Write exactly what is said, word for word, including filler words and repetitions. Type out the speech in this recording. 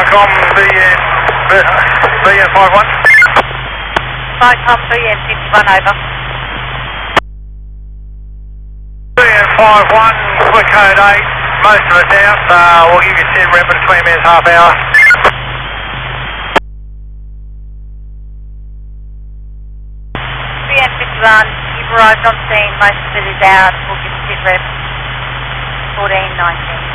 Viacom B N, B N fifty-one. Viacom B N fifty-one, over. B N fifty-one, quick code eight, most of us out, uh, we'll give you ten rep in twenty minutes, half hour. B N fifty-one, you've arrived on scene, most of it is out, we'll give you ten rep, fourteen nineteen.